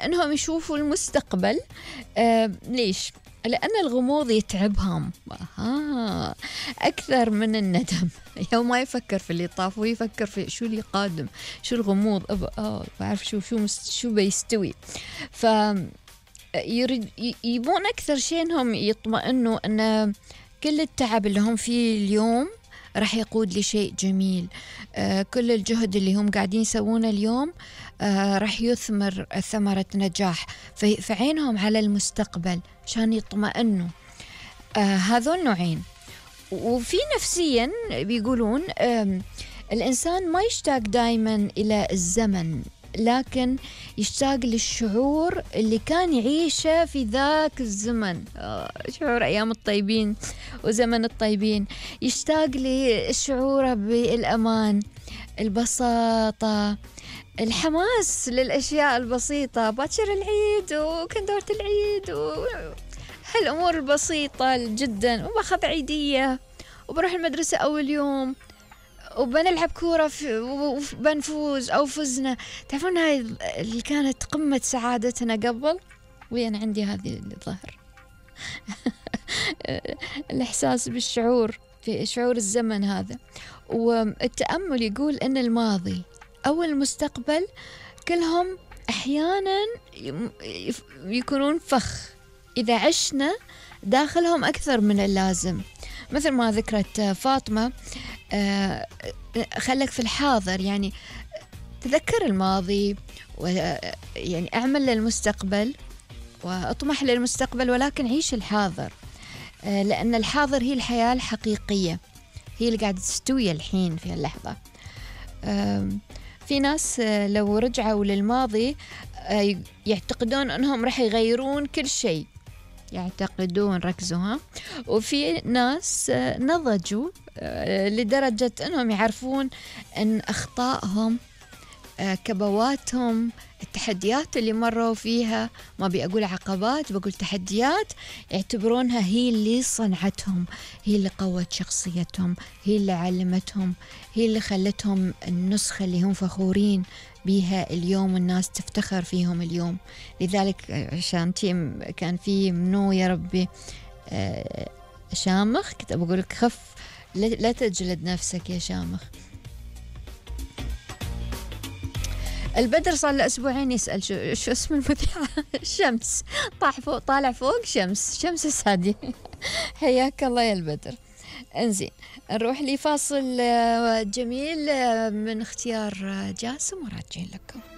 أنهم يشوفوا المستقبل. ليش؟ لأن الغموض يتعبهم أكثر من الندم. يوم ما يفكر في اللي طاف ويفكر في شو اللي قادم، شو الغموض، بعرف شو بيستوي. ف يبون أكثر شيء إنهم يطمئنوا أن كل التعب اللي هم فيه اليوم راح يقود لشيء جميل. كل الجهد اللي هم قاعدين يسوونه اليوم راح يثمر ثمرة نجاح. فعينهم على المستقبل عشان يطمئنوا. هذول نوعين. وفي نفسيا بيقولون الإنسان ما يشتاق دائما إلى الزمن، لكن يشتاق للشعور اللي كان يعيشه في ذاك الزمن، شعور أيام الطيبين وزمن الطيبين. يشتاق للشعور بالأمان، البساطة، الحماس للأشياء البسيطة، باكر العيد وكندورة العيد هالأمور البسيطة جدا، وباخذ عيدية وبروح المدرسة أول يوم وبنلعب كورة وبنفوز أو فزنا. تعرفون هاي اللي كانت قمة سعادتنا قبل، وين عندي هذه الظهر. الإحساس بالشعور، في شعور الزمن هذا. والتأمل يقول أن الماضي أو المستقبل كلهم أحيانا يكونون فخ إذا عشنا داخلهم أكثر من اللازم. مثل ما ذكرت فاطمة، خلك في الحاضر، يعني تذكر الماضي يعني أعمل للمستقبل وأطمح للمستقبل، ولكن عيش الحاضر، لأن الحاضر هي الحياة الحقيقية، هي اللي قاعدة تستوي الحين في اللحظة. في ناس لو رجعوا للماضي يعتقدون أنهم رح يغيرون كل شيء، يعتقدون، ركزوا وفي ناس نضجوا لدرجة أنهم يعرفون أن أخطائهم، كبواتهم، التحديات اللي مروا فيها، ما بيقول عقبات، بقول تحديات، يعتبرونها هي اللي صنعتهم، هي اللي قوت شخصيتهم، هي اللي علمتهم، هي اللي خلتهم النسخة اللي هم فخورين بيها اليوم والناس تفتخر فيهم اليوم. لذلك عشان كان في منو يا ربي شامخ، كنت بقول لك خف لا تجلد نفسك يا شامخ. البدر صار له أسبوعين يسأل شو اسم المذيعة. شمس طالع فوق شمس السادي. حياك الله يا البدر. انزين نروح لفاصل جميل من اختيار جاسم وراجعين لكم.